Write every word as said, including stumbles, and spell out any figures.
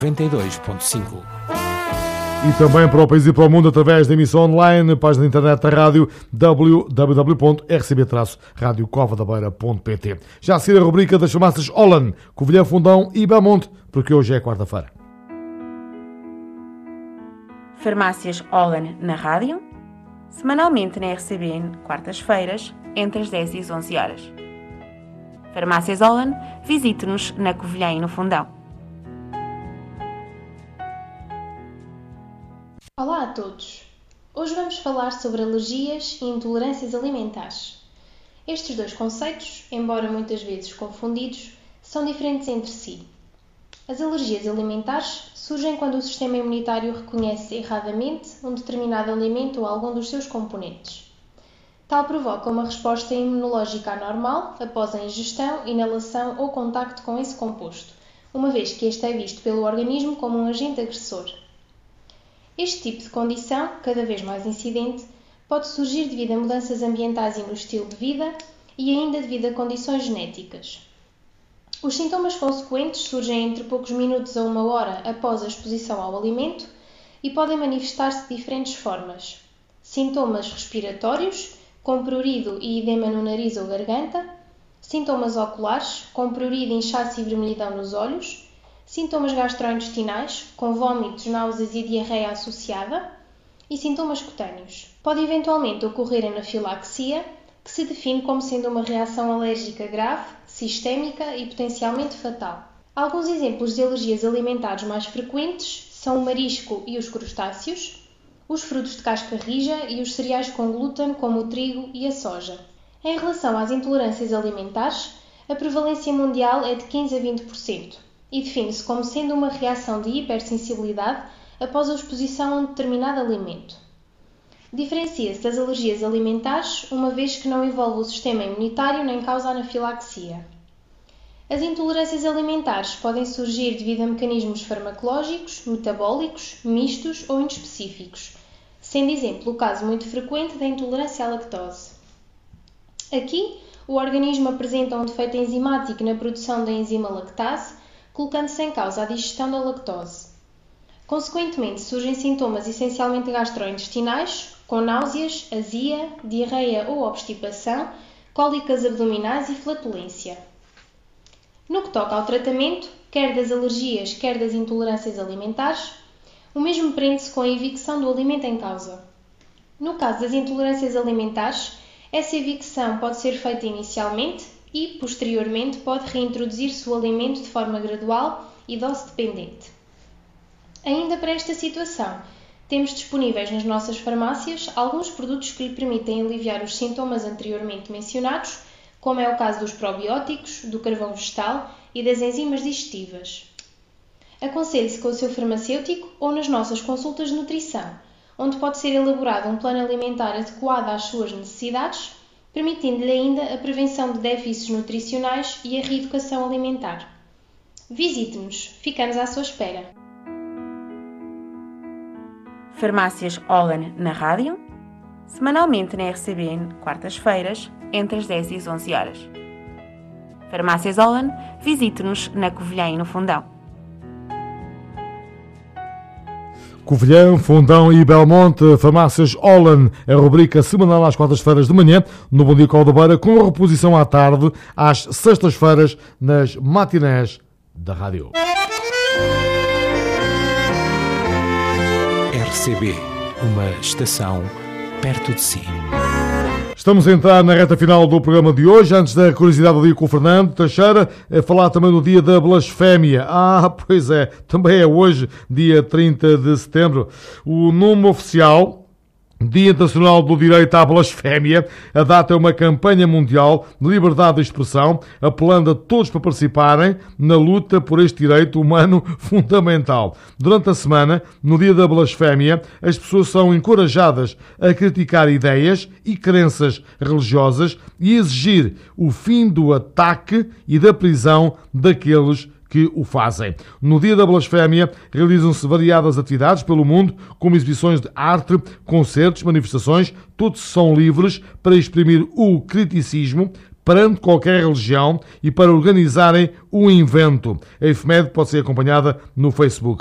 noventa e dois ponto cinco. E também para o país e para o mundo através da emissão online, página da internet da rádio w w w ponto r c b traço radio cova da beira ponto p t. Já a seguir a rubrica das farmácias Holland, Covilhã, Fundão e Belmonte, porque hoje é quarta-feira. Farmácias Holland na rádio, semanalmente na R C B, quartas-feiras, entre as dez e as onze horas. Farmácias Holland, visite-nos na Covilhã e no Fundão. Olá a todos! Hoje vamos falar sobre alergias e intolerâncias alimentares. Estes dois conceitos, embora muitas vezes confundidos, são diferentes entre si. As alergias alimentares surgem quando o sistema imunitário reconhece erradamente um determinado alimento ou algum dos seus componentes. Tal provoca uma resposta imunológica anormal após a ingestão, inalação ou contacto com esse composto, uma vez que este é visto pelo organismo como um agente agressor. Este tipo de condição, cada vez mais incidente, pode surgir devido a mudanças ambientais e no estilo de vida e ainda devido a condições genéticas. Os sintomas consequentes surgem entre poucos minutos a uma hora após a exposição ao alimento e podem manifestar-se de diferentes formas. Sintomas respiratórios, com prurido e edema no nariz ou garganta, sintomas oculares, com prurido, inchaço e vermelhidão nos olhos, sintomas gastrointestinais, com vômitos, náuseas e diarreia associada, e sintomas cutâneos. Pode eventualmente ocorrer anafilaxia, que se define como sendo uma reação alérgica grave, sistémica e potencialmente fatal. Alguns exemplos de alergias alimentares mais frequentes são o marisco e os crustáceos, os frutos de casca rija e os cereais com glúten, como o trigo e a soja. Em relação às intolerâncias alimentares, a prevalência mundial é de quinze a vinte por cento. E define-se como sendo uma reação de hipersensibilidade após a exposição a um determinado alimento. Diferencia-se das alergias alimentares, uma vez que não envolve o sistema imunitário nem causa anafilaxia. As intolerâncias alimentares podem surgir devido a mecanismos farmacológicos, metabólicos, mistos ou inespecíficos, sendo exemplo o caso muito frequente da intolerância à lactose. Aqui, o organismo apresenta um defeito enzimático na produção da enzima lactase, colocando-se em causa a digestão da lactose. Consequentemente, surgem sintomas essencialmente gastrointestinais, com náuseas, azia, diarreia ou obstipação, cólicas abdominais e flatulência. No que toca ao tratamento, quer das alergias, quer das intolerâncias alimentares, o mesmo prende-se com a evicção do alimento em causa. No caso das intolerâncias alimentares, essa evicção pode ser feita inicialmente e, posteriormente, pode reintroduzir-se o alimento de forma gradual e dose-dependente. Ainda para esta situação, temos disponíveis nas nossas farmácias alguns produtos que lhe permitem aliviar os sintomas anteriormente mencionados, como é o caso dos probióticos, do carvão vegetal e das enzimas digestivas. Aconselhe-se com o seu farmacêutico ou nas nossas consultas de nutrição, onde pode ser elaborado um plano alimentar adequado às suas necessidades, permitindo-lhe ainda a prevenção de déficits nutricionais e a reeducação alimentar. Visite-nos, ficamos à sua espera. Farmácias Holland na rádio, semanalmente na R C B, quartas-feiras, entre as dez e as onze horas. Farmácias Holland, visite-nos na Covilhã e no Fundão. Covilhã, Fundão e Belmonte, farmácias Holland, a rubrica semanal às quartas-feiras de manhã, no Bom Dia Cova da Beira, com reposição à tarde, às sextas-feiras, nas matinés da rádio. R C B, uma estação perto de si. Estamos a entrar na reta final do programa de hoje. Antes da curiosidade do dia com o Fernando Teixeira, a falar também do dia da blasfémia. Ah, pois é, também é hoje, dia trinta de setembro. O nome oficial, Dia Internacional do Direito à Blasfémia. A data é uma campanha mundial de liberdade de expressão, apelando a todos para participarem na luta por este direito humano fundamental. Durante a semana, no Dia da Blasfémia, as pessoas são encorajadas a criticar ideias e crenças religiosas e exigir o fim do ataque e da prisão daqueles que o fazem. No Dia da Blasfémia, realizam-se variadas atividades pelo mundo, como exibições de arte, concertos, manifestações, todos são livres para exprimir o criticismo, perante qualquer religião e para organizarem um evento. A efeméride pode ser acompanhada no Facebook.